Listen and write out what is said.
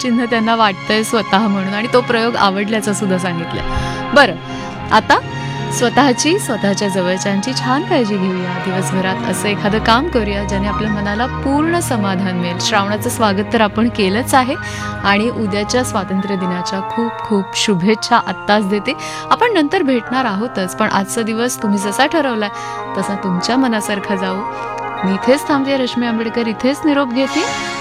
चिन्ह त्यांना वाटतंय स्वतः म्हणून, आणि तो प्रयोग आवडल्याचं सुद्धा सांगितलंय. बरं, आता स्वतःची, स्वतःच्या जवळच्यांची छान काळजी घेऊया. दिवसभरात असं एखादं काम करूया ज्याने आपल्या मनाला पूर्ण समाधान मिळेल. श्रावणाचं स्वागत तर आपण केलंच आहे आणि उद्याच्या स्वातंत्र्य दिनाच्या खूप खूप शुभेच्छा आत्ताच देते. आपण नंतर भेटणार आहोतच, पण आजचा दिवस तुम्ही जसा ठरवलाय तसा तुमच्या मनासारखा जाऊ. मी इथेच थांबते. रश्मी आंबेडकर इथेच निरोप घेते.